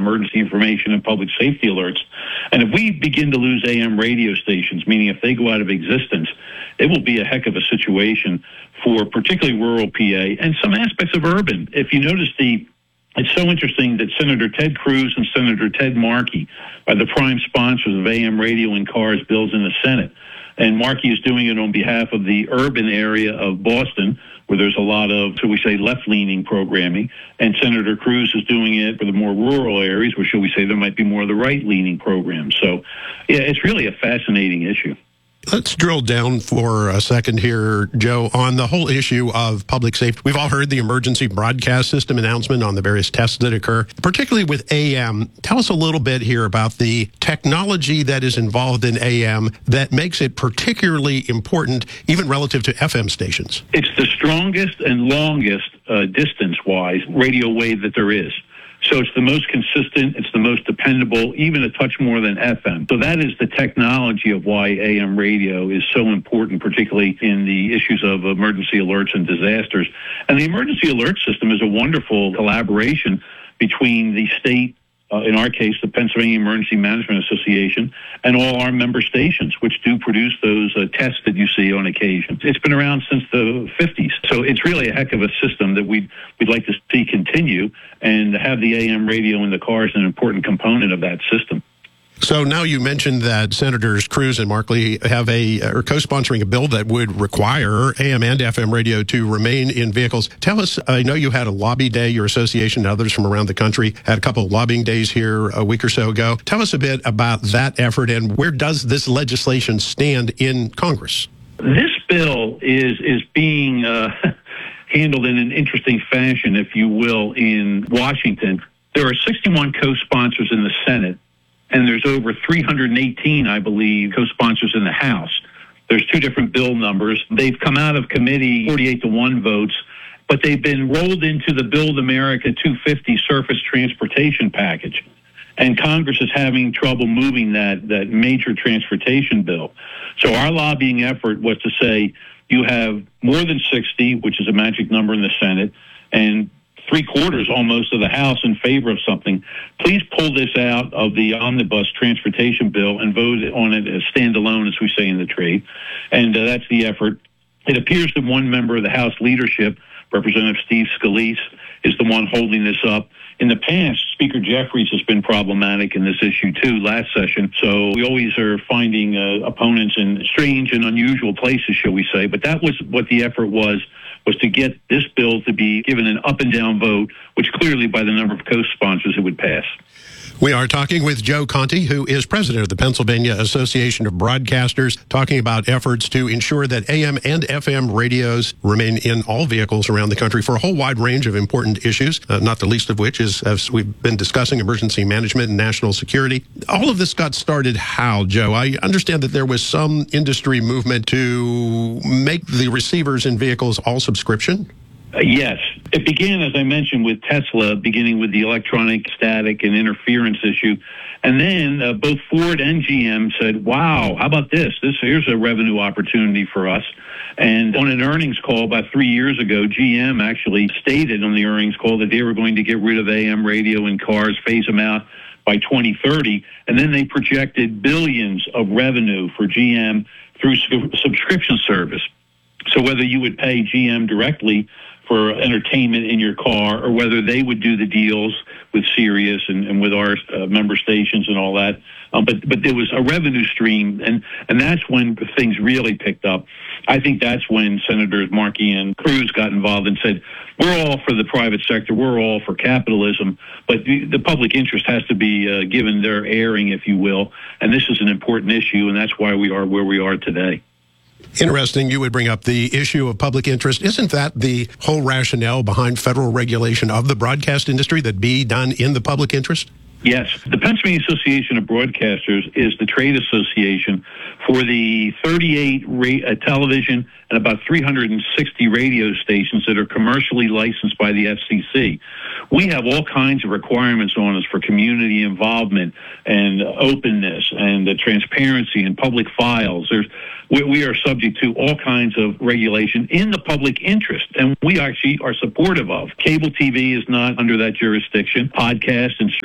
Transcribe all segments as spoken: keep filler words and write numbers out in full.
emergency information and public safety alerts. And if we begin to lose A M radio stations, meaning if they go out of existence, it will be a heck of a situation for particularly rural P A and some aspects of urban. If you notice the It's so interesting that Senator Ted Cruz and Senator Ted Markey are the prime sponsors of A M radio in cars bills in the Senate. And Markey is doing it on behalf of the urban area of Boston, where there's a lot of, shall we say, left-leaning programming. And Senator Cruz is doing it for the more rural areas, where, shall we say, there might be more of the right-leaning programs. So, yeah, it's really a fascinating issue. Let's drill down for a second here, Joe, on the whole issue of public safety. We've all heard the emergency broadcast system announcement on the various tests that occur, particularly with A M. Tell us a little bit here about the technology that is involved in A M that makes it particularly important, even relative to F M stations. It's the strongest and longest uh, distance-wise radio wave that there is. So it's the most consistent, it's the most dependable, even a touch more than F M. So that is the technology of why A M radio is so important, particularly in the issues of emergency alerts and disasters. And the emergency alert system is a wonderful collaboration between the state, uh, in our case, the Pennsylvania Emergency Management Association, and all our member stations, which do produce those uh, tests that you see on occasion. It's been around since the fifties. So it's really a heck of a system that we'd, we'd like to see continue, and to have the A M radio in the car is an important component of that system. So now you mentioned that Senators Cruz and Markey have a, are co-sponsoring a bill that would require A M and F M radio to remain in vehicles. Tell us, I know you had a lobby day, your association and others from around the country had a couple of lobbying days here a week or so ago. Tell us a bit about that effort, and where does this legislation stand in Congress? This bill is, is being uh, handled in an interesting fashion, if you will, in Washington. There are sixty-one co-sponsors in the Senate, and there's over three hundred eighteen, I believe, co-sponsors in the House. There's two different bill numbers. They've come out of committee forty-eight to one votes, but they've been rolled into the Build America two fifty surface transportation package. And Congress is having trouble moving that, that major transportation bill. So our lobbying effort was to say you have more than sixty, which is a magic number in the Senate, and three quarters almost of the House in favor of something. Please pull this out of the omnibus transportation bill and vote on it as standalone, as we say in the trade. And uh, that's the effort. It appears that one member of the House leadership, Representative Steve Scalise, is the one holding this up. In the past, Speaker Jeffries has been problematic in this issue, too, last session. So we always are finding uh, opponents in strange and unusual places, shall we say. But that was what the effort was, was to get this bill to be given an up and down vote, which clearly by the number of co-sponsors it would pass. We are talking with Joe Conte, who is president of the Pennsylvania Association of Broadcasters, talking about efforts to ensure that A M and F M radios remain in all vehicles around the country for a whole wide range of important issues, uh, not the least of which is, as we've been discussing, emergency management and national security. All of this got started how, Joe? I understand that there was some industry movement to make the receivers in vehicles all subscription. Uh, yes. It began, as I mentioned, with Tesla, beginning with the electronic static and interference issue. And then uh, both Ford and G M said, wow, how about this? This here's a revenue opportunity for us. And on an earnings call about three years ago, G M actually stated on the earnings call that they were going to get rid of A M radio in cars, phase them out by twenty thirty. And then they projected billions of revenue for G M through su- subscription service. So whether you would pay G M directly for entertainment in your car, or whether they would do the deals with Sirius and, and with our uh, member stations and all that. Um, but but there was a revenue stream, and, and that's when things really picked up. I think that's when Senators Markey and Cruz got involved and said, we're all for the private sector, we're all for capitalism, but the, the public interest has to be uh, given their airing, if you will. And this is an important issue, and that's why we are where we are today. Interesting you would bring up the issue of public interest. Isn't that the whole rationale behind federal regulation of the broadcast industry, that be done in the public interest? Yes. The Pennsylvania Association of Broadcasters is the trade association for the thirty-eight ra- uh, television and about three hundred sixty radio stations that are commercially licensed by the F C C. We have all kinds of requirements on us for community involvement and openness and uh, transparency and public files. There's we, we are subject to all kinds of regulation in the public interest, and we actually are supportive of. Cable T V is not under that jurisdiction. Podcasts and streaming are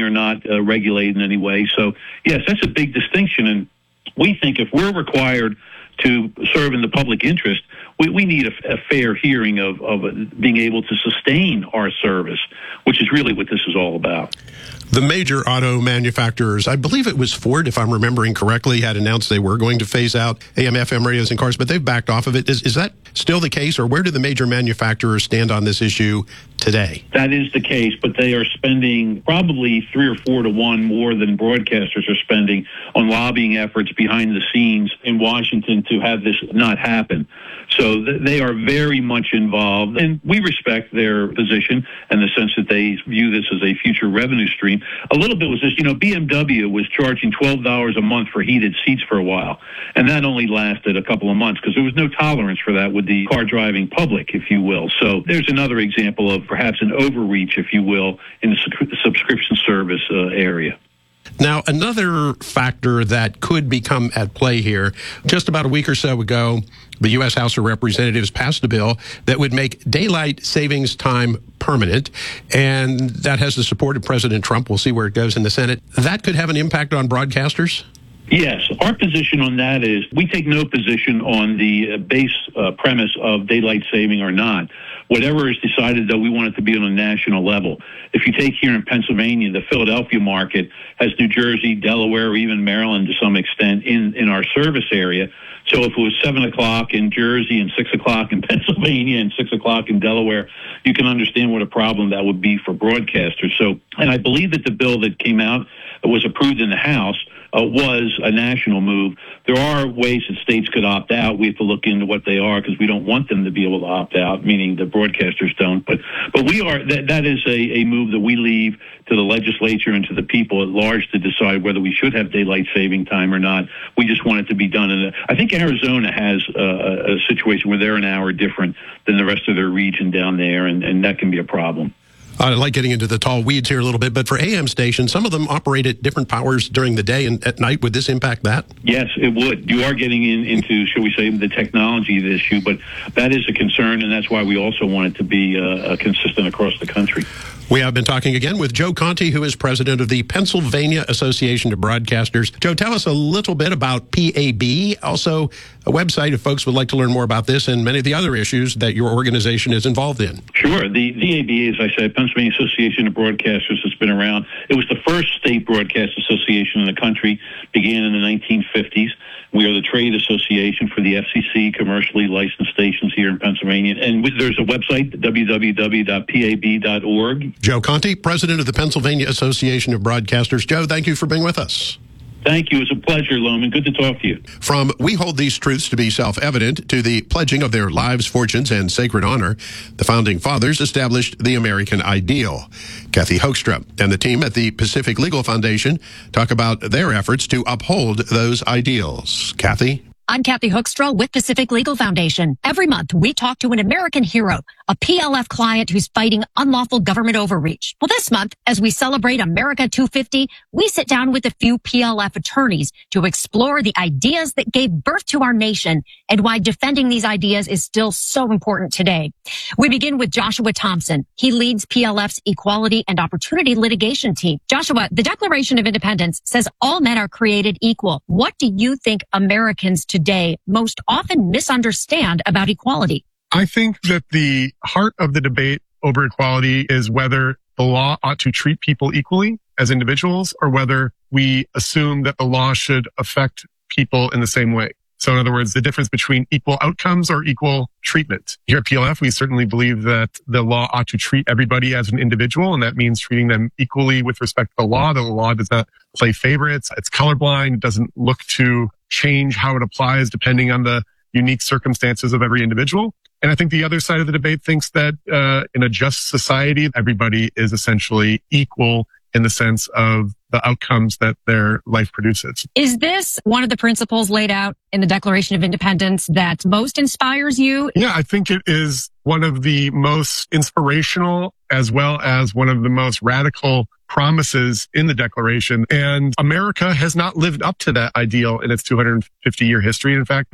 are not uh, regulated in any way. So, yes, that's a big distinction. And we think if we're required to serve in the public interest, we, we need a, a fair hearing of, of being able to sustain our service, which is really what this is all about. The major auto manufacturers, I believe it was Ford, if I'm remembering correctly, had announced they were going to phase out A M F M radios in cars, but they've backed off of it. Is, is that still the case, or where do the major manufacturers stand on this issue today? That is the case, but they are spending probably three or four to one more than broadcasters are spending on lobbying efforts behind the scenes in Washington to have this not happen. So th- they are very much involved, and we respect their position and the sense that they view this as a future revenue stream. A little bit was this, you know, B M W was charging twelve dollars a month for heated seats for a while, and that only lasted a couple of months because there was no tolerance for that with the car driving public, if you will. So there's another example of perhaps an overreach, if you will, in the su- subscription service uh, area. Now, another factor that could become at play here, just about a week or so ago, the U S House of Representatives passed a bill that would make daylight savings time permanent, and that has the support of President Trump. We'll see where it goes in the Senate. That could have an impact on broadcasters? Yes. Our position on that is we take no position on the base uh, premise of daylight saving or not. Whatever is decided, though, we want it to be on a national level. If you take here in Pennsylvania, the Philadelphia market has New Jersey, Delaware, or even Maryland to some extent in, in our service area. So if it was seven o'clock in Jersey and six o'clock in Pennsylvania and six o'clock in Delaware, you can understand what a problem that would be for broadcasters. So, and I believe that the bill that came out was approved in the House Uh, was a national move. There are ways that states could opt out. We have to look into what they are because we don't want them to be able to opt out, meaning the broadcasters don't. But but we are that that is a, a move that we leave to the legislature and to the people at large to decide whether we should have daylight saving time or not. We just want it to be done. And I think Arizona has a, a situation where they're an hour different than the rest of their region down there, and, and that can be a problem. I like getting into the tall weeds here a little bit, but for A M stations, some of them operate at different powers during the day and at night. Would this impact that? Yes, it would. You are getting in, into, shall we say, the technology of the issue, but that is a concern, and that's why we also want it to be uh, consistent across the country. We have been talking again with Joe Conti, who is president of the Pennsylvania Association of Broadcasters. Joe, tell us a little bit about P A B, also a website if folks would like to learn more about this and many of the other issues that your organization is involved in. Sure. The P A B, as I said, Pennsylvania Association of Broadcasters, has been around. It was the first state broadcast association in the country, began in the nineteen fifties. We are the trade association for the F C C, commercially licensed stations here in Pennsylvania. And there's a website, w w w dot p a b dot org. Joe Conti, president of the Pennsylvania Association of Broadcasters. Joe, thank you for being with us. Thank you. It's a pleasure, Loman. Good to talk to you. From we hold these truths to be self-evident to the pledging of their lives, fortunes, and sacred honor, the Founding Fathers established the American ideal. Kathy Hoekstra and the team at the Pacific Legal Foundation talk about their efforts to uphold those ideals. Kathy? I'm Kathy Hoekstra with Pacific Legal Foundation. Every month, we talk to an American hero, a P L F client who's fighting unlawful government overreach. Well, this month, as we celebrate America two fifty, we sit down with a few P L F attorneys to explore the ideas that gave birth to our nation and why defending these ideas is still so important today. We begin with Joshua Thompson. He leads P L F's Equality and Opportunity Litigation team. Joshua, the Declaration of Independence says all men are created equal. What do you think Americans today most often misunderstand about equality? I think that the heart of the debate over equality is whether the law ought to treat people equally as individuals or whether we assume that the law should affect people in the same way. So in other words, the difference between equal outcomes or equal treatment. Here at P L F, we certainly believe that the law ought to treat everybody as an individual, and that means treating them equally with respect to the law. The law does not play favorites. It's colorblind. It doesn't look to change how it applies depending on the unique circumstances of every individual. And I think the other side of the debate thinks that uh, in a just society, everybody is essentially equal in the sense of the outcomes that their life produces. Is this one of the principles laid out in the Declaration of Independence that most inspires you? Yeah, I think it is one of the most inspirational as well as one of the most radical promises in the Declaration. And America has not lived up to that ideal in its two hundred fifty year history. In fact, we have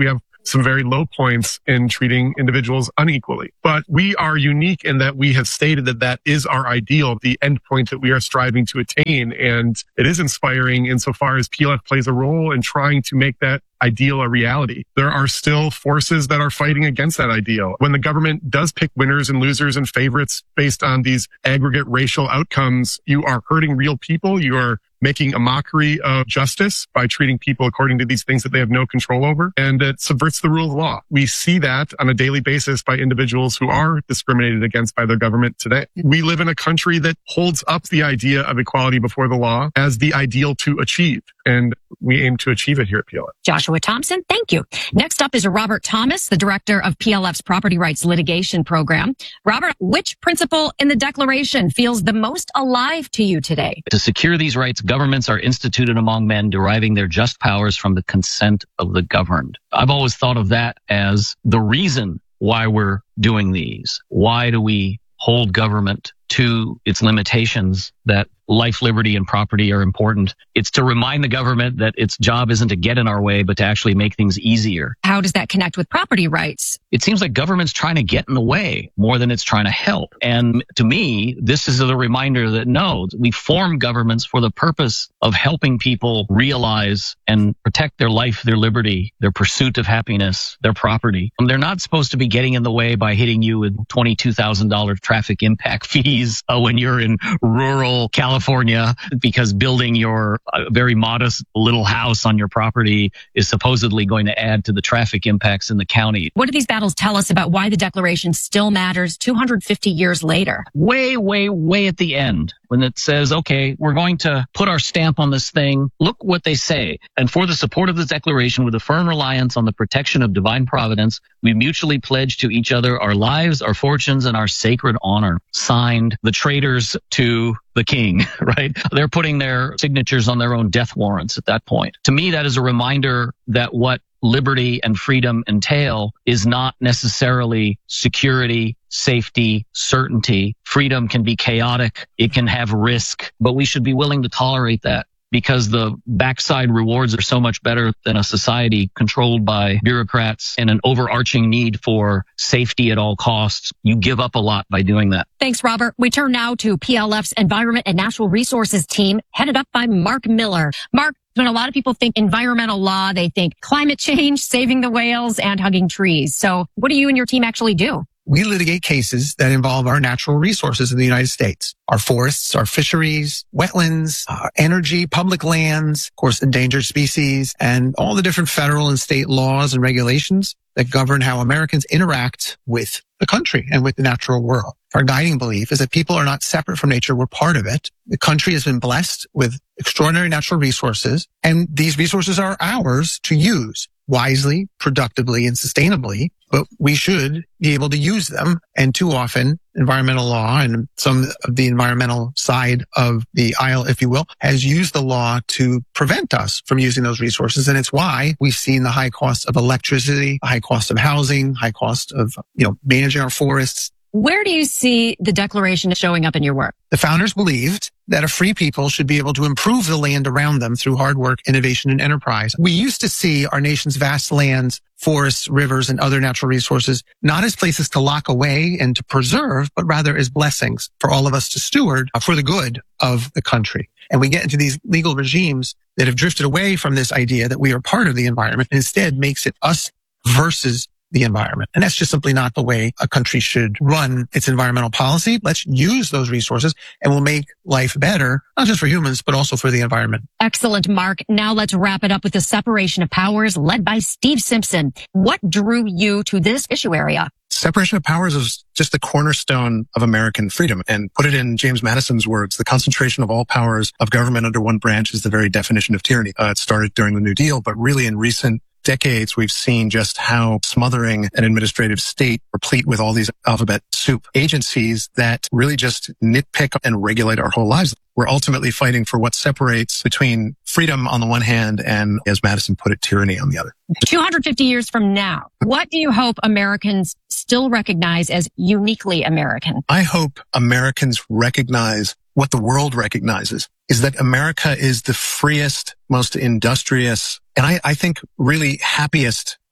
some very low points in treating individuals unequally. But we are unique in that we have stated that that is our ideal, the endpoint that we are striving to attain. And it is inspiring insofar as P L F plays a role in trying to make that ideal a reality. There are still forces that are fighting against that ideal. When the government does pick winners and losers and favorites based on these aggregate racial outcomes, you are hurting real people. You are making a mockery of justice by treating people according to these things that they have no control over. And it subverts the rule of law. We see that on a daily basis by individuals who are discriminated against by their government today. We live in a country that holds up the idea of equality before the law as the ideal to achieve. And we aim to achieve it here at P L F. Joshua Thompson, thank you. Next up is Robert Thomas, the director of P L F's Property Rights Litigation Program. Robert, which principle in the Declaration feels the most alive to you today? To secure these rights, governments are instituted among men, deriving their just powers from the consent of the governed. I've always thought of that as the reason why we're doing these. Why do we hold government to its limitations, that life, liberty, and property are important? It's to remind the government that its job isn't to get in our way, but to actually make things easier. How does that connect with property rights? It seems like government's trying to get in the way more than it's trying to help. And to me, this is a reminder that no, we form governments for the purpose of helping people realize and protect their life, their liberty, their pursuit of happiness, their property. And they're not supposed to be getting in the way by hitting you with twenty-two thousand dollars traffic impact fees uh, when you're in rural California, because building your uh, very modest little house on your property is supposedly going to add to the traffic impacts in the county. What do these battles tell us about why the Declaration still matters two hundred fifty years later? Way, way, way at the end, when it says, okay, we're going to put our stamp on this thing. Look what they say. And for the support of this declaration, with a firm reliance on the protection of divine providence, we mutually pledge to each other our lives, our fortunes, and our sacred honor. Signed, the traitors to the king, right? They're putting their signatures on their own death warrants at that point. To me, that is a reminder that what liberty and freedom entail is not necessarily security, safety, certainty. Freedom can be chaotic. It can have risk, but we should be willing to tolerate that, because the backside rewards are so much better than a society controlled by bureaucrats and an overarching need for safety at all costs. You give up a lot by doing that. Thanks, Robert. We turn now to P L F's Environment and Natural Resources team, headed up by Mark Miller. Mark, when a lot of people think environmental law, they think climate change, saving the whales, and hugging trees. So what do you and your team actually do? We litigate cases that involve our natural resources in the United States, our forests, our fisheries, wetlands, our energy, public lands, of course, endangered species, and all the different federal and state laws and regulations that govern how Americans interact with the country and with the natural world. Our guiding belief is that people are not separate from nature. We're part of it. The country has been blessed with extraordinary natural resources, and these resources are ours to use wisely, productively, and sustainably, but we should be able to use them. And too often, environmental law and some of the environmental side of the aisle, if you will, has used the law to prevent us from using those resources. And it's why we've seen the high cost of electricity, high cost of housing, high cost of, you know, managing our forests. Where do you see the Declaration showing up in your work? The founders believed that a free people should be able to improve the land around them through hard work, innovation, and enterprise. We used to see our nation's vast lands, forests, rivers, and other natural resources not as places to lock away and to preserve, but rather as blessings for all of us to steward for the good of the country. And we get into these legal regimes that have drifted away from this idea that we are part of the environment, and instead makes it us versus the environment. And that's just simply not the way a country should run its environmental policy. Let's use those resources and we'll make life better, not just for humans, but also for the environment. Excellent, Mark. Now let's wrap it up with the separation of powers led by Steve Simpson. What drew you to this issue area? Separation of powers is just the cornerstone of American freedom. And put it in James Madison's words, the concentration of all powers of government under one branch is the very definition of tyranny. Uh, it started during the New Deal, but really in recent decades, we've seen just how smothering an administrative state, replete with all these alphabet soup agencies that really just nitpick and regulate our whole lives. We're ultimately fighting for what separates between freedom on the one hand and, as Madison put it, tyranny on the other. two hundred fifty years from now, what do you hope Americans still recognize as uniquely American? I hope Americans recognize what the world recognizes, is that America is the freest, most industrious, and I, I think really happiest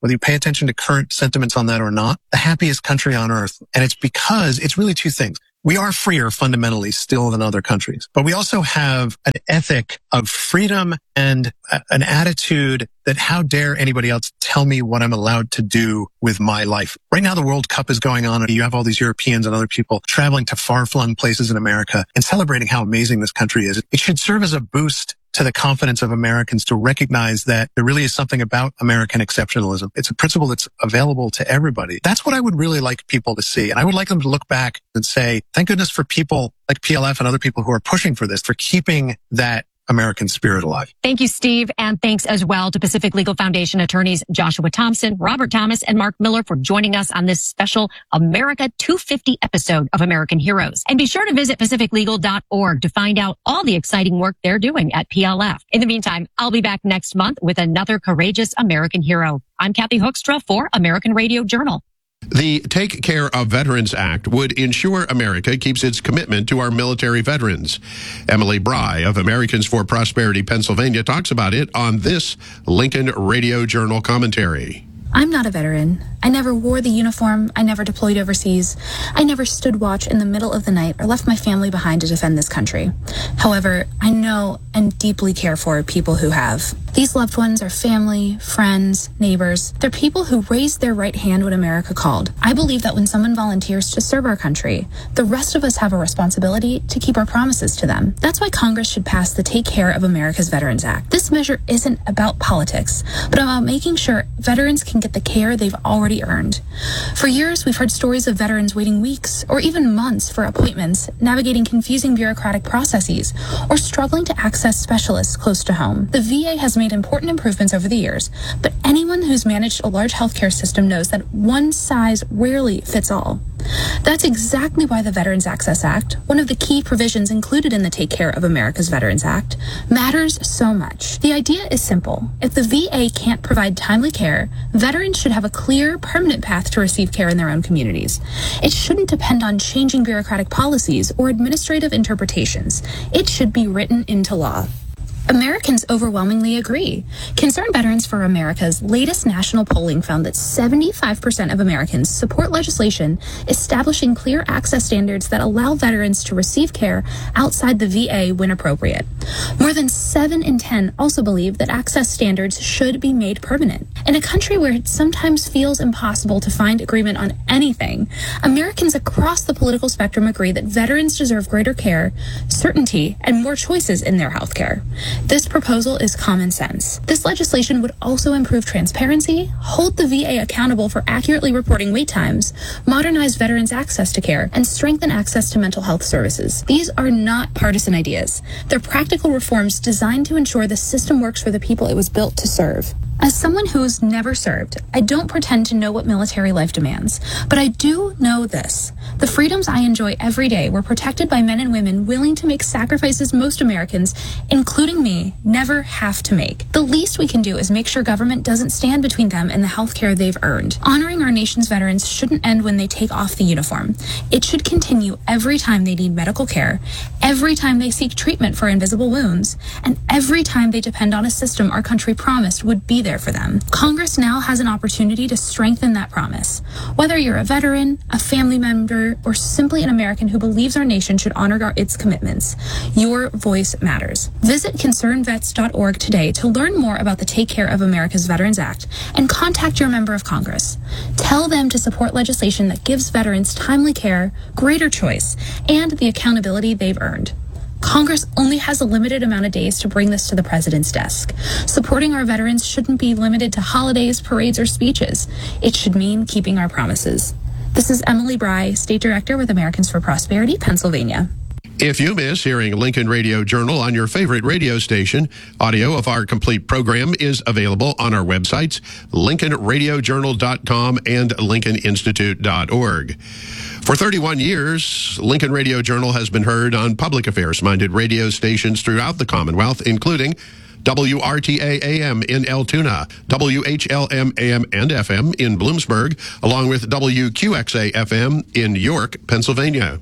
whether you pay attention to current sentiments on that or not, the happiest country on earth. And it's because it's really two things. We are freer fundamentally still than other countries, but we also have an ethic of freedom and a, an attitude that how dare anybody else tell me what I'm allowed to do with my life. Right now, the World Cup is going on, and you have all these Europeans and other people traveling to far-flung places in America and celebrating how amazing this country is. It should serve as a boost to the confidence of Americans to recognize that there really is something about American exceptionalism. It's a principle that's available to everybody. That's what I would really like people to see. And I would like them to look back and say, thank goodness for people like P L F and other people who are pushing for this, for keeping that American spirit alive. Thank you, Steve. And thanks as well to Pacific Legal Foundation attorneys Joshua Thompson, Robert Thomas, and Mark Miller for joining us on this special America two fifty episode of American Heroes. And be sure to visit pacific legal dot org to find out all the exciting work they're doing at P L F. In the meantime, I'll be back next month with another courageous American hero. I'm Kathy Hoekstra for American Radio Journal. The Take Care of Veterans Act would ensure America keeps its commitment to our military veterans. Emily Bry of Americans for Prosperity Pennsylvania talks about it on this Lincoln Radio Journal commentary. I'm not a veteran. I never wore the uniform. I never deployed overseas. I never stood watch in the middle of the night or left my family behind to defend this country. However, I know and deeply care for people who have. These loved ones are family, friends, neighbors. They're people who raised their right hand when America called. I believe that when someone volunteers to serve our country, the rest of us have a responsibility to keep our promises to them. That's why Congress should pass the Take Care of America's Veterans Act. This measure isn't about politics, but about making sure veterans can get the care they've already earned. For years, we've heard stories of veterans waiting weeks or even months for appointments, navigating confusing bureaucratic processes, or struggling to access specialists close to home. The V A has made important improvements over the years, but anyone who's managed a large healthcare system knows that one size rarely fits all. That's exactly why the Veterans Access Act, one of the key provisions included in the Take Care of America's Veterans Act, matters so much. The idea is simple. If the V A can't provide timely care, veterans should have a clear, permanent path to receive care in their own communities. It shouldn't depend on changing bureaucratic policies or administrative interpretations. It should be written into law. Americans overwhelmingly agree. Concerned Veterans for America's latest national polling found that seventy-five percent of Americans support legislation establishing clear access standards that allow veterans to receive care outside the V A when appropriate. More than seven in ten also believe that access standards should be made permanent. In a country where it sometimes feels impossible to find agreement on anything, Americans across the political spectrum agree that veterans deserve greater care, certainty, and more choices in their health care. This proposal is common sense. This legislation would also improve transparency, hold the V A accountable for accurately reporting wait times, modernize veterans' access to care, and strengthen access to mental health services. These are not partisan ideas. They're practical reforms designed to ensure the system works for the people it was built to serve. As someone who's never served, I don't pretend to know what military life demands, but I do know this. The freedoms I enjoy every day were protected by men and women willing to make sacrifices most Americans, including me, never have to make. The least we can do is make sure government doesn't stand between them and the health care they've earned. Honoring our nation's veterans shouldn't end when they take off the uniform. It should continue every time they need medical care, every time they seek treatment for invisible wounds, and every time they depend on a system our country promised would be there for them. Congress now has an opportunity to strengthen that promise. Whether you're a veteran, a family member, or simply an American who believes our nation should honor our, its commitments, your voice matters. Visit concern vets dot org today to learn more about the Take Care of America's Veterans Act and contact your member of Congress. Tell them to support legislation that gives veterans timely care, greater choice, and the accountability they've earned. Congress only has a limited amount of days to bring this to the president's desk. Supporting our veterans shouldn't be limited to holidays, parades, or speeches. It should mean keeping our promises. This is Emily Bry, State Director with Americans for Prosperity, Pennsylvania. If you miss hearing Lincoln Radio Journal on your favorite radio station, audio of our complete program is available on our websites, lincoln radio journal dot com and lincoln institute dot org. For thirty-one years, Lincoln Radio Journal has been heard on public affairs-minded radio stations throughout the Commonwealth, including W R T A A M in Altoona, W H L M A M and F M in Bloomsburg, along with W Q X A F M in York, Pennsylvania.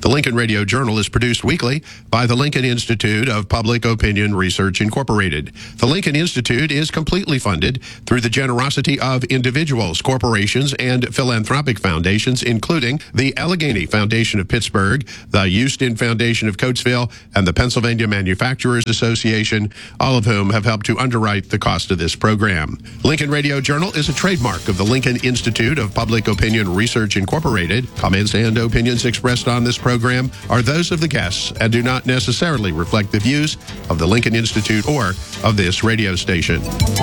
The Lincoln Radio Journal is produced weekly by the Lincoln Institute of Public Opinion Research Incorporated. The Lincoln Institute is completely funded through the generosity of individuals, corporations, and philanthropic foundations, including the Allegheny Foundation of Pittsburgh, the Houston Foundation of Coatesville, and the Pennsylvania Manufacturers Association, all of whom have helped to underwrite the cost of this program. Lincoln Radio Journal is a trademark of the Lincoln Institute of Public Opinion Research Incorporated. Comments and opinions expressed on this program are those of the guests and do not necessarily reflect the views of the Lincoln Institute or of this radio station.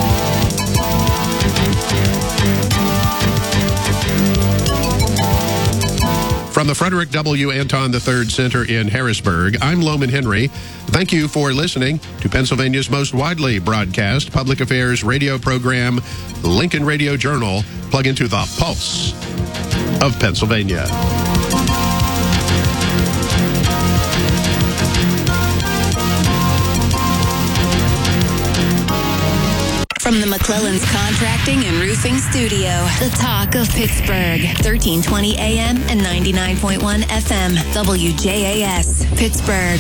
From the Frederick W. Anton the third Center in Harrisburg, I'm Loman Henry. Thank you for listening to Pennsylvania's most widely broadcast public affairs radio program, Lincoln Radio Journal. Plug into the pulse of Pennsylvania. From the McClellan's Contracting and Roofing Studio, the talk of Pittsburgh, thirteen twenty A M and ninety-nine point one F M, W J A S, Pittsburgh.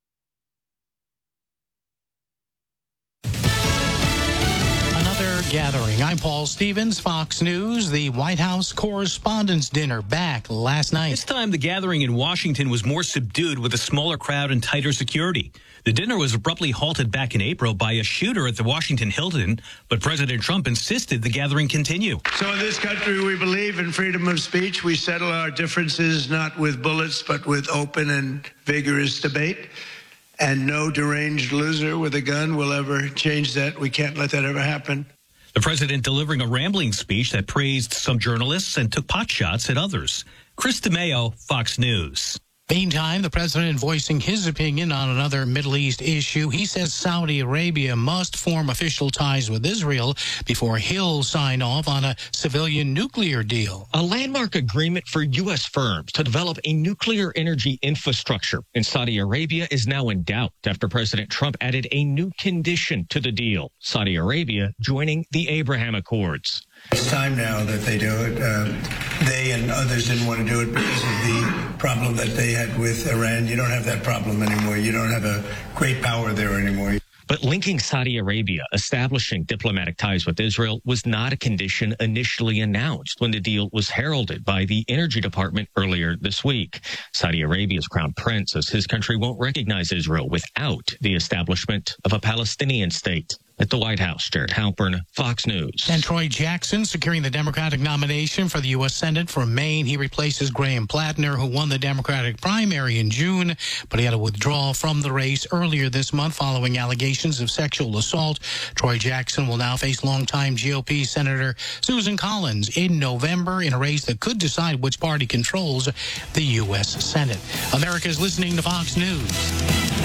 Gathering. I'm Paul Stevens, Fox News. The White House Correspondents' Dinner back last night. This time, the gathering in Washington was more subdued with a smaller crowd and tighter security. The dinner was abruptly halted back in April by a shooter at the Washington Hilton, but President Trump insisted the gathering continue. So in this country, we believe in freedom of speech. We settle our differences not with bullets, but with open and vigorous debate. And no deranged loser with a gun will ever change that. We can't let that ever happen. The president delivering a rambling speech that praised some journalists and took potshots at others. Chris DeMeo, Fox News. Meantime, the president voicing his opinion on another Middle East issue. He says Saudi Arabia must form official ties with Israel before he'll sign off on a civilian nuclear deal. A landmark agreement for U S firms to develop a nuclear energy infrastructure in Saudi Arabia is now in doubt after President Trump added a new condition to the deal, Saudi Arabia joining the Abraham Accords. It's time now that they do it. Uh, they and others didn't want to do it because of the problem that they had with Iran. You don't have that problem anymore. You don't have a great power there anymore. But linking Saudi Arabia, establishing diplomatic ties with Israel, was not a condition initially announced when the deal was heralded by the Energy Department earlier this week. Saudi Arabia's crown prince says his country won't recognize Israel without the establishment of a Palestinian state. At the White House, Jared Halpern, Fox News. And Troy Jackson securing the Democratic nomination for the U S Senate from Maine. He replaces Graham Plattner, who won the Democratic primary in June, but he had to withdraw from the race earlier this month following allegations of sexual assault. Troy Jackson will now face longtime G O P Senator Susan Collins in November in a race that could decide which party controls the U S Senate. America's listening to Fox News.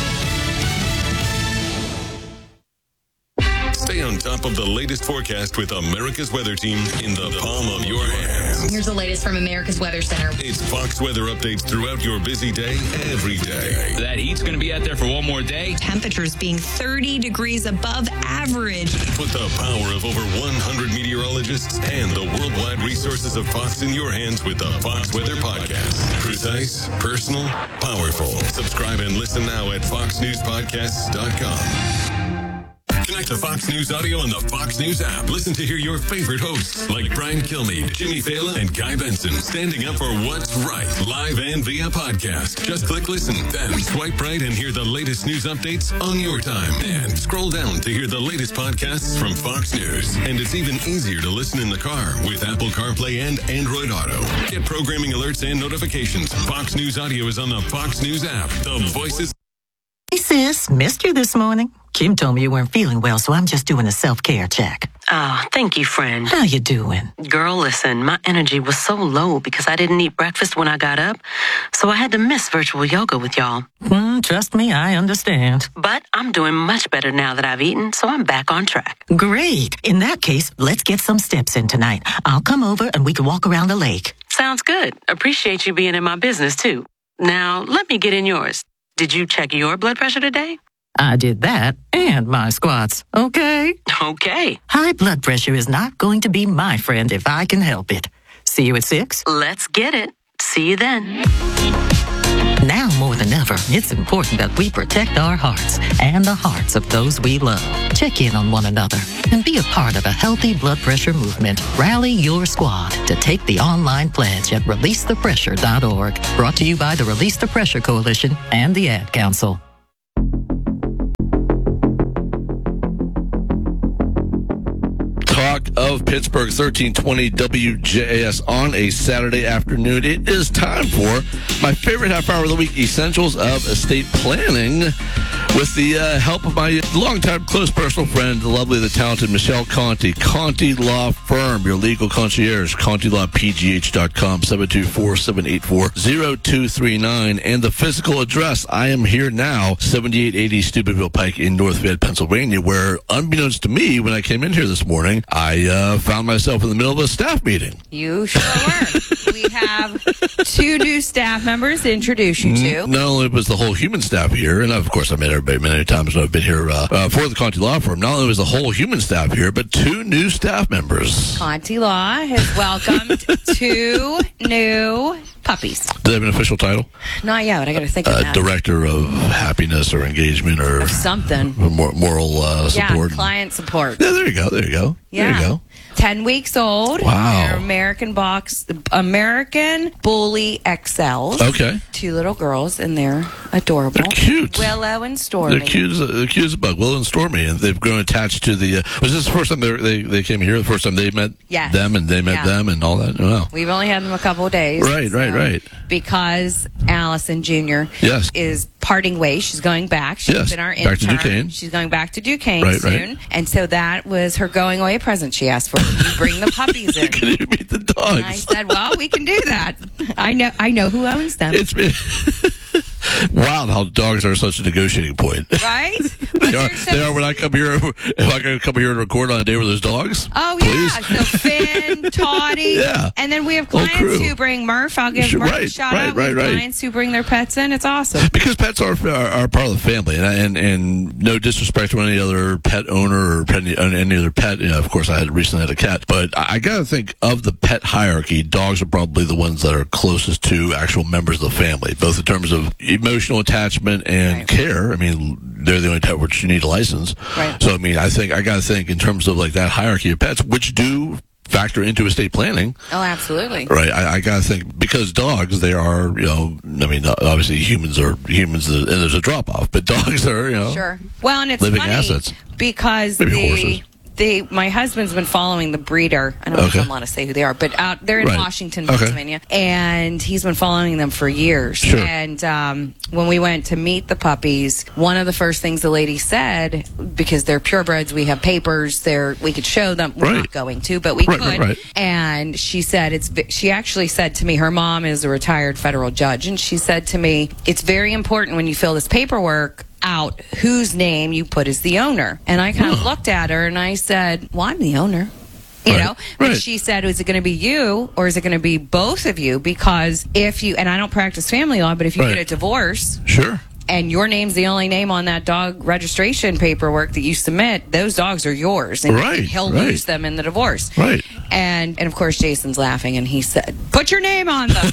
Stay on top of the latest forecast with America's Weather Team in the palm of your hands. Here's the latest from America's Weather Center. It's Fox weather updates throughout your busy day, every day. That heat's going to be out there for one more day. Temperatures being thirty degrees above average. Put the power of over one hundred meteorologists and the worldwide resources of Fox in your hands with the Fox Weather Podcast. Precise, personal, powerful. Subscribe and listen now at fox news podcasts dot com. Connect to Fox News Audio on the Fox News app. Listen to hear your favorite hosts like Brian Kilmeade, Jimmy Fallon, and Guy Benson standing up for what's right, live and via podcast. Just click listen, then swipe right and hear the latest news updates on your time. And scroll down to hear the latest podcasts from Fox News. And it's even easier to listen in the car with Apple CarPlay and Android Auto. Get programming alerts and notifications. Fox News Audio is on the Fox News app. The voices. Hey sis, missed you this morning. Kim told me you weren't feeling well, so I'm just doing a self-care check. Oh, thank you, friend. How you doing? Girl, listen, my energy was so low because I didn't eat breakfast when I got up, so I had to miss virtual yoga with y'all. Mm, trust me, I understand. But I'm doing much better now that I've eaten, so I'm back on track. Great. In that case, let's get some steps in tonight. I'll come over and we can walk around the lake. Sounds good. Appreciate you being in my business, too. Now, let me get in yours. Did you check your blood pressure today? I did that and my squats, okay? Okay. High blood pressure is not going to be my friend if I can help it. See you at six? Let's get it. See you then. Now more than ever, it's important that we protect our hearts and the hearts of those we love. Check in on one another and be a part of a healthy blood pressure movement. Rally your squad to take the online pledge at release the pressure dot org. Brought to you by the Release the Pressure Coalition and the Ad Council. Talk of Pittsburgh, thirteen twenty W J A S on a Saturday afternoon. It is time for my favorite half hour of the week, Essentials of Estate Planning, with the uh, help of my longtime close personal friend, the lovely, the talented Michelle Conti. Conti Law Firm, your legal concierge, conti law p g h dot com, seven two four, seven eight four, zero two three nine. And the physical address, I am here now, seventy-eight eighty Steubenville Pike in North Fayette, Pennsylvania, where, unbeknownst to me, when I came in here this morning, I uh, found myself in the middle of a staff meeting. You sure were. We have two new staff members to introduce you to. Not only was the whole human staff here, and of course I met everybody many times when I've been here uh, uh, for the Conti Law Firm, not only was the whole human staff here, but two new staff members. Conti Law has welcomed two new puppies. Do they have an official title? Not yet, but I got to think of Uh, that. Director of Happiness or Engagement or, Or something. Mor- moral uh, support. Yeah, client support. Yeah, there you go. There you go. Yeah. There you go. Ten weeks old. Wow. They're American box, American Bully X Ls. Okay. Two little girls, and they're adorable. They're cute. Willow and Stormy. They're cute as a, they're cute as a bug. Willow and Stormy, and they've grown attached to the. Uh, was this the first time they they they came here? The first time they met Yes. them, and they met Yeah. them, and all that. Wow. We've only had them a couple of days. Right, right, right. Because Allison Junior Yes. is parting ways. She's going back. She's Yes, been our back to intern. Duquesne. She's going back to Duquesne Right, soon. right. And so that was her going away present she asked for. You bring the puppies in. Can you meet the dogs? And I said, well, we can do that. I know I know who owns them. It's been wild how dogs are such a negotiating point. Right? they are. They are. When I come here, if I can come here and record on a day where there's dogs. Oh, please. yeah. So Finn, Toddy. Yeah. And then we have Whole clients crew. who bring Murph. I'll give Sure, Murph right, a shout right, out. We have right, right. clients who bring their pets in. It's awesome. Because pets are, are are part of the family, and and and no disrespect to any other pet owner or pet, any other pet. You know, of course, I had recently had a cat, but I, I got to think of the pet hierarchy. Dogs are probably the ones that are closest to actual members of the family, both in terms of emotional attachment and Right. care. I mean, they're the only pet which you need a license. Right. So I mean, I think I got to think in terms of like that hierarchy of pets, which do factor into estate planning. Oh, absolutely. Right, I, I gotta think because dogs, they are, you know, I mean, obviously humans are humans, and there's a drop off, but dogs are, you know, Sure. Well, and it's living funny assets. because Maybe the horses. the my husband's been following the breeder. I don't know Okay. if I'm allowed to say who they are, but out they're in Right. Washington, Okay. Pennsylvania, and he's been following them for years. Sure. And um, when we went to meet the puppies, one of the first things the lady said, because they're purebreds, we have papers, they're we could show them. We're Right. not going to, but we Right, could. right, right. And she said it's. She actually said to me, her mom is a retired federal judge, and she said to me, it's very important when you fill this paperwork out whose name you put as the owner. And I kind of looked at her and I said, well, I'm the owner. You Right, know, and right. she said, is it going to be you or is it going to be both of you? Because if you, and I don't practice family law, but if you Right. get a divorce Sure. and your name's the only name on that dog registration paperwork that you submit, those dogs are yours. And Right, he'll right. lose them in the divorce. Right. And and of course Jason's laughing and he said, put your name on them.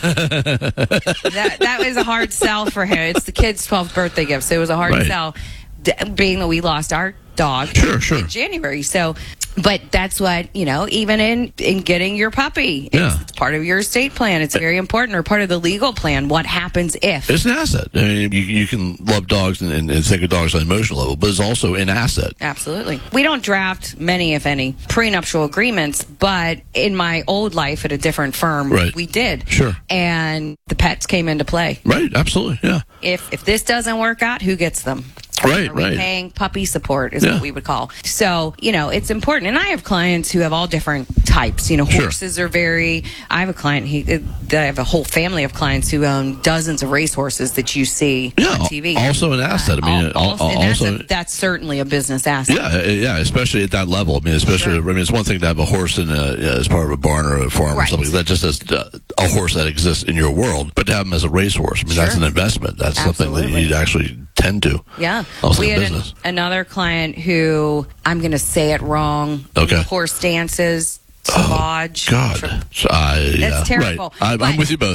that that was a hard sell for him. It's the kid's twelfth birthday gift, so it was a hard Right. sell, d- being that we lost our dog Sure, sure. in January. So, but that's what, you know, even in, in getting your puppy, it's, Yeah. it's part of your estate plan. It's very important, or part of the legal plan. What happens if? It's an asset. I mean, you, you can love dogs and, and, and think of dogs on an emotional level, but it's also an asset. Absolutely. We don't draft many, if any, prenuptial agreements, but in my old life at a different firm, Right. we did. Sure. And the pets came into play. Right, absolutely, yeah. If if this doesn't work out, who gets them? Right, Are we right. paying puppy support is Yeah. what we would call. So, you know, it's important. And I have clients who have all different types. You know, Sure. horses are very, I have a client, he, I have a whole family of clients who own dozens of racehorses that you see Yeah, on T V. also an asset. I mean, Al- al- also, and that's, also, a, that's certainly a business asset. yeah, uh, yeah, especially at that level. I mean, especially, I mean, it's one thing to have a horse in a, yeah, as part of a barn or a farm or Right. something like that, just as uh, a horse that exists in your world, but to have them as a racehorse, I mean, that's Sure. an investment. That's something that you Absolutely. need to actually tend to. Yeah. Also we in had an, business. another client who, I'm going to say it wrong. Okay. Horse dances, Sauvage. God. So, I- yeah, That's terrible. Right. I'm, I'm But with you both.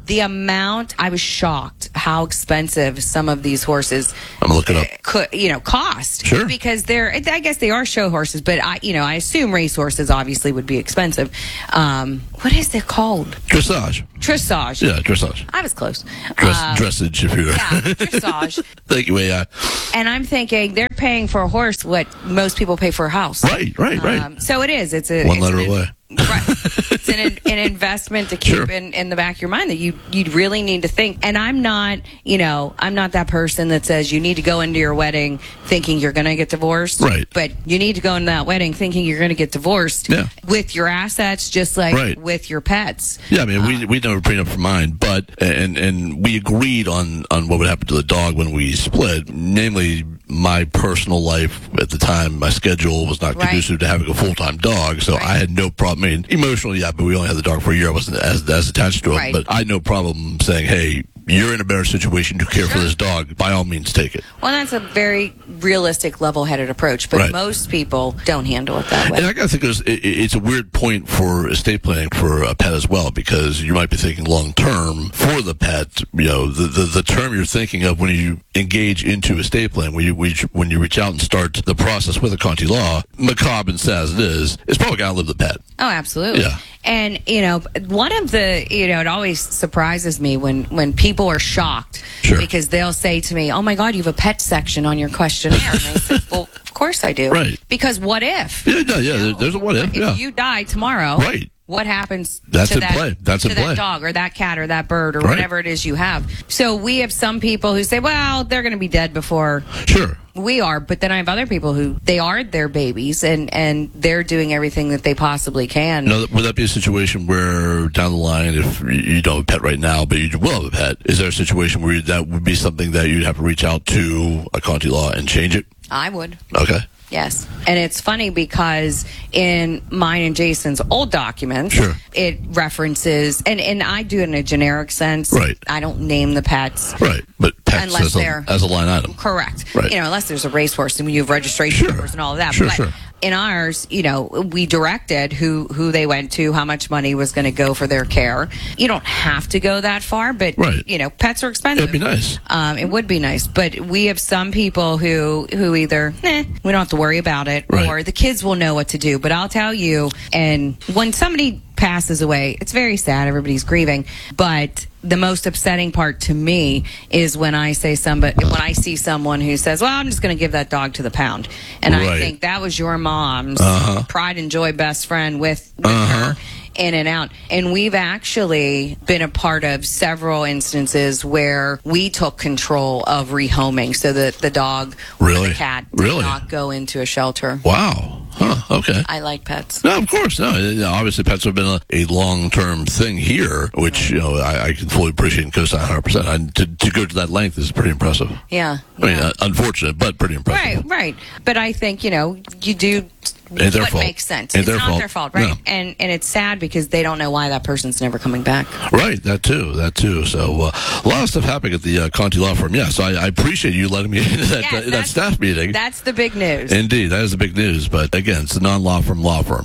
The amount, I was shocked how expensive some of these horses I'm looking up. could, you know, cost. Sure. Because they're, I guess they are show horses, but I, you know, I assume race horses obviously would be expensive. Um, what is it called? Dressage. Dressage. Yeah, dressage. I was close. Dress, Um, dressage, if you're. Yeah, dressage. Thank you, A I. And I'm thinking they're paying for a horse what most people pay for a house. Right, right, right. Um, so it is. It's a One it's letter an, away. Right. It's an, an investment to keep Sure. in, in the back of your mind that you you really need to think. And I'm not, you know, I'm not that person that says you need to go into your wedding thinking you're going to get divorced. Right. But you need to go into that wedding thinking you're going to get divorced Yeah. with your assets, just like Right. with your pets. Yeah, I mean, we we never prenup for mine, but and and we agreed on on what would happen to the dog when we split. Namely, my personal life at the time, my schedule was not Right. conducive to having a full time dog, so I had no problem. I mean, emotionally, yeah, but we only had the dog for a year. I wasn't as as attached to him, Right. but I had no problem saying, "Hey, you're in a better situation to care for this dog. By all means, take it." Well, that's a very realistic, level-headed approach, but Right. most people don't handle it that way. And I gotta think it's, it, it's a weird point for estate planning for a pet as well, because you might be thinking long term for the pet. You know, the, the the term you're thinking of when you engage into estate plan, when you when you reach out and start the process with a Conti law, macabre and sad as it is, it's probably gotta live the pet. Oh, absolutely. Yeah. And, you know, one of the, you know, it always surprises me when, when people are shocked Sure. because they'll say to me, oh my God, you have a pet section on your questionnaire. And I said, well, of course I do. Right. Because what if? Yeah, no, yeah. there- There's a what if. If Yeah. you die tomorrow, Right. what happens That's to in that, play. That's to in that play. dog or that cat or that bird or Right. whatever it is you have? So we have some people who say, well, they're going to be dead before Sure. we are, but then I have other people who they are their babies and, and they're doing everything that they possibly can. Now, would that be a situation where down the line, if you don't have a pet right now, but you will have a pet, is there a situation where that would be something that you'd have to reach out to a Conti law and change it? I would. Okay. Yes. And it's funny because in mine and Jason's old documents, Sure. it references, and, and I do it in a generic sense. Right. I don't name the pets. Right. But pets Unless as a, they're- as a line item. Correct. Right. You know, unless there's a racehorse and you have registration numbers and all of that. Sure, but sure. in ours, you know, we directed who, who they went to, how much money was going to go for their care. You don't have to go that far, but, Right. you know, pets are expensive. It'd be nice. Um, it would be nice, but we have some people who who either eh, we don't have to worry about it, Right. or the kids will know what to do. But I'll tell you, and when somebody passes away, it's very sad. Everybody's grieving, but the most upsetting part to me is when I say somebody, when I see someone who says, "Well, I'm just going to give that dog to the pound," and I Right. think that was your mom's Uh-huh. pride and joy best friend with, with Uh-huh. her. In and out. And we've actually been a part of several instances where we took control of rehoming so that the dog or Really? the cat did Really? not go into a shelter. Wow. Huh. Okay. I like pets. No, of course. No, you know, obviously pets have been a, a long-term thing here, which, you know, I, I can fully appreciate and co-sign one hundred percent. I, to, to go to that length is pretty impressive. Yeah. I mean, uh, unfortunate, but pretty impressive. Right, right. But I think, you know, you do Ain't their what fault. makes sense. Ain't it's their not fault. their fault, right? No. And and it's sad because they don't know why that person's never coming back. Right, that too, that too. So uh, a lot of stuff happening at the uh, Conti Law Firm. Yeah, so I, I appreciate you letting me into that, Yes, uh, that that's- staff meeting. That's the big news. Indeed, that is the big news. But again, it's a non-law firm law firm.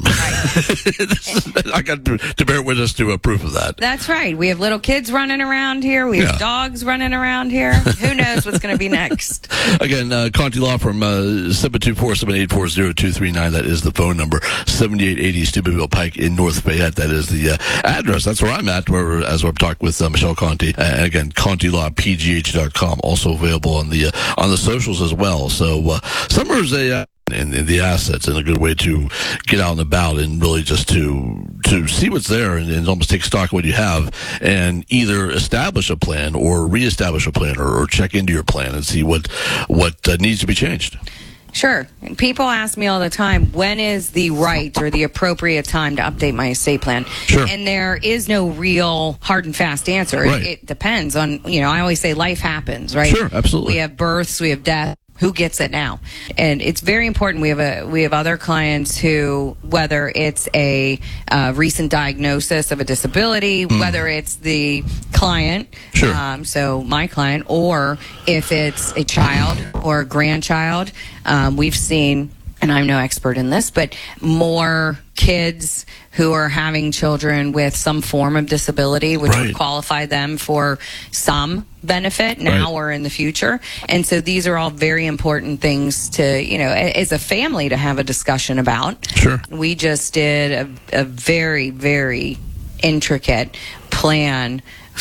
I got to, to bear witness to a proof of that. That's right. We have little kids running around here. We have Yeah. dogs running around here. Who knows what's going to be next? Again, uh, Conti Law Firm, uh, seven two four, seven eight four, zero two three nine. That is the phone number. seventy-eight eighty Steubenville Pike in North Fayette. That is the uh, address. That's where I'm at, where, as we're talking with uh, Michelle Conti. Uh, and again, Conti Law P G H dot com. Also available on the uh, on the socials as well. So uh, summer's a... Uh, And, and the assets, and a good way to get out and about and really just to to see what's there and, and almost take stock of what you have and either establish a plan or reestablish a plan or, or check into your plan and see what what uh, needs to be changed. Sure. People ask me all the time, when is the right or the appropriate time to update my estate plan? Sure. And there is no real hard and fast answer. Right. It, it depends on, you know, I always say life happens, right? Sure, absolutely. We have births, we have death. Who gets it now? And it's very important. We have a we have other clients who, whether it's a uh, recent diagnosis of a disability, Mm. whether it's the client, Sure. um, so my client, or if it's a child or a grandchild, um, we've seen, and I'm no expert in this, but more kids who are having children with some form of disability, which Right. would qualify them for some benefit now Right. or in the future. And so these are all very important things to, you know, a- as a family to have a discussion about. Sure. We just did a, a very, very intricate plan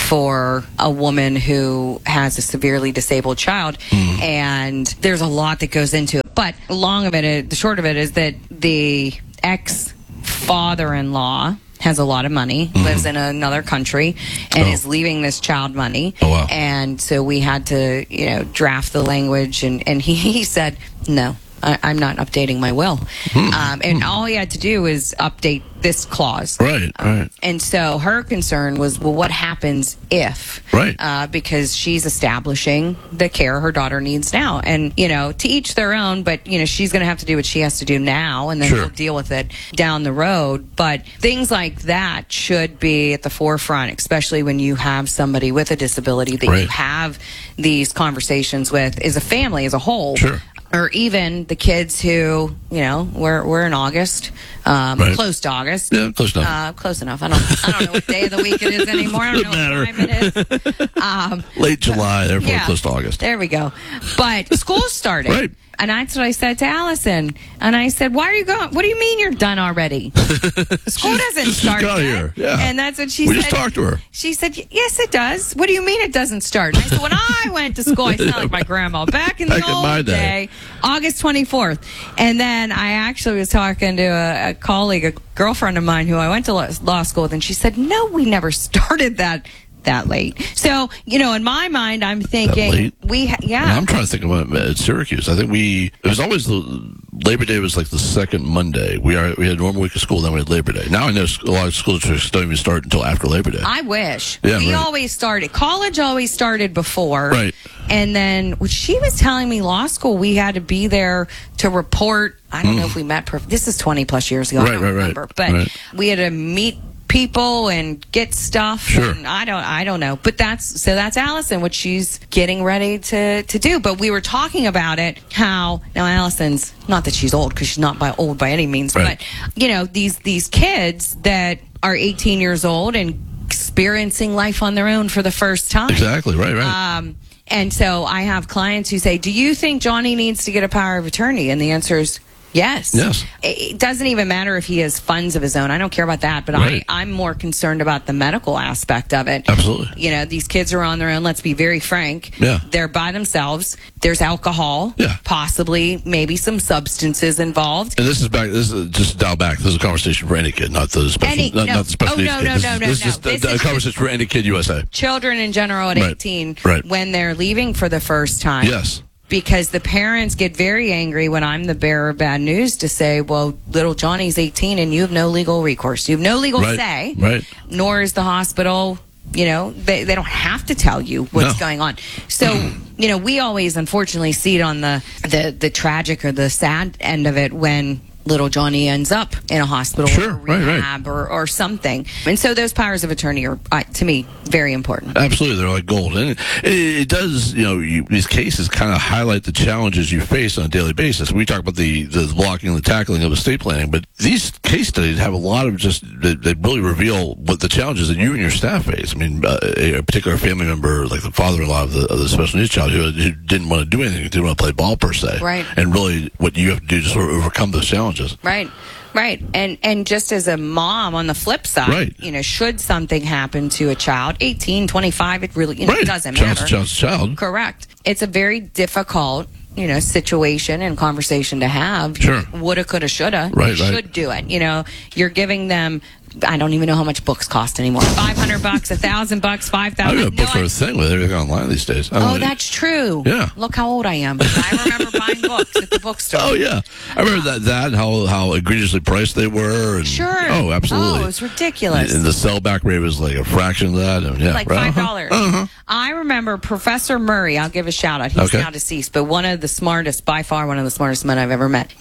for a woman who has a severely disabled child. Mm. And there's a lot that goes into it. But the long of it, is- the short of it is that the ex father-in-law has a lot of money, Mm-hmm. lives in another country, and Oh. is leaving this child money. Oh, wow. And so we had to, you know, draft the language, and, and he, he said, no, I, I'm not updating my will. Hmm. Um, and all he had to do was update this clause. Right, right. And so her concern was, well, what happens if? Right. Uh, because she's establishing the care her daughter needs now. And, you know, to each their own, but, you know, she's going to have to do what she has to do now, and then Sure. we'll deal with it down the road. But things like that should be at the forefront, especially when you have somebody with a disability that Right. you have these conversations with as a family, as a whole. Sure. Or even the kids who, you know, we're, we're in August, um, Right. close to August. Yeah, close enough. Uh, close enough. I don't, I don't know what day of the week it is anymore. I don't know Doesn't what time it is. Um, Late July, therefore yeah. close to August. there we go. But school's starting. Right. And that's what I said to Allison. And I said, why are you going? What do you mean you're done already? School doesn't Just start got yet. here. Yeah. And that's what she we said. just talked to her. She said, yes, it does. What do you mean it doesn't start? And I said, when I went to school, I sound like my grandma. Back in the Back in old my day. day, August twenty-fourth. And then I actually was talking to a, a colleague, a girlfriend of mine who I went to law, law school with, and she said, no, we never started that that late. So, you know, in my mind, I'm thinking, late? we, ha- yeah. And I'm trying to think about at Syracuse. I think we, it was always the, Labor Day was like the second Monday. We are we had a normal week of school, then we had Labor Day. Now I know a lot of school districts don't even start until after Labor Day. I wish. Yeah, we right. always started. College always started before. Right. And then when she was telling me law school, we had to be there to report. I don't know if we met. Per- this is twenty plus years ago. Mm. Right, I don't right, right. remember. But Right. we had to meet people and get stuff. Sure. And I don't. I don't know. But that's so. That's Allison. What she's getting ready to to do. But we were talking about it. How now Allison's not that she's old because she's not by old by any means. Right. But you know these these kids that are eighteen years old and experiencing life on their own for the first time. Exactly. Right. Right. Um, and so I have clients who say, do you think Johnny needs to get a power of attorney? And the answer is yes. Yes. It it doesn't even matter if he has funds of his own. I don't care about that, but Right. I, I'm more concerned about the medical aspect of it. Absolutely. You know, these kids are on their own. Let's be very frank. Yeah. They're by themselves. There's alcohol. Yeah. Possibly, maybe some substances involved. And this is back. This is just dial back. This is a conversation for any kid, not the special, Any- not, no. not the special Oh, needs no, kid. no, This no, is- no, This is no. just a, This a is conversation for any kid U S A. Children in general at Right. eighteen, Right. when they're leaving for the first time. Yes. Because the parents get very angry when I'm the bearer of bad news to say, well, little Johnny's eighteen and you have no legal recourse. You have no legal Right. say, Right. nor is the hospital, you know, they, they don't have to tell you what's No. going on. So, you know, we always unfortunately see it on the, the, the tragic or the sad end of it when little Johnny ends up in a hospital Sure, or right, right. rehab or, or something. And so those powers of attorney are, uh, to me, very important. Absolutely, they're like gold, and it, it does. You know, you, these cases kind of highlight the challenges you face on a daily basis. We talk about the the blocking and the tackling of estate planning, but these case studies have a lot of just that, that really reveal what the challenges that you and your staff face. I mean, uh, a particular family member, like the father-in-law of the, of the special needs child, who, who didn't want to do anything, didn't want to play ball per se, Right. And really, what you have to do to sort of overcome those challenges. Right. Right. And and just as a mom on the flip side, Right. you know, should something happen to a child, eighteen, twenty-five, it really you know, Right. it doesn't Child's matter. a child's a child. Correct. It's a very difficult, you know, situation and conversation to have. Sure. Woulda, coulda, shoulda. Right, You right. should do it. You know, you're giving them I don't even know how much books cost anymore. Five hundred bucks, a thousand bucks, five I thousand. got books for a thing with everything online these days. I don't Oh, know. that's true. Yeah. Look how old I am. I remember buying books at the bookstore. Oh yeah, I remember that. That and how how egregiously priced they were. And, Sure. Oh, absolutely. Oh, it was ridiculous. And the sellback rate was like a fraction of that. And, yeah, like right. five dollars. Uh-huh. I remember Professor Murray. I'll give a shout out. He's Okay. now deceased, but one of the smartest, by far, one of the smartest men I've ever met. He, Okay.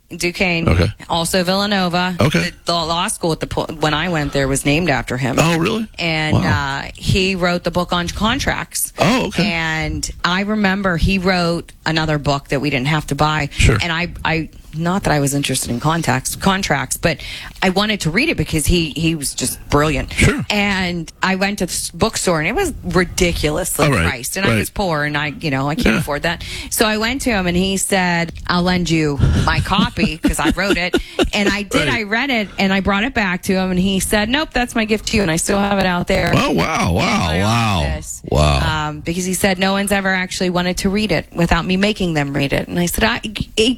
Duquesne. Okay. Also Villanova. Okay. The, the law school at the po- when I went there was named after him. Oh, really? And Wow. uh, he wrote the book on contracts. Oh, okay. And I remember he wrote another book that we didn't have to buy. Sure. And I, I not that I was interested in contacts, contracts, but I wanted to read it because he, he was just brilliant. Sure. And I went to the bookstore and it was ridiculously All right. priced. And Right. I was poor and I, you know, I can't Yeah. afford that. So I went to him and he said, I'll lend you my copy because I wrote it. And I did. Right. I read it and I brought it back to him and he said, nope, that's my gift to you. And I still have it out there. Oh, wow, wow, in my wow. office. Wow. Um, because he said no one's ever actually wanted to read it without me making them read it. And I said, I,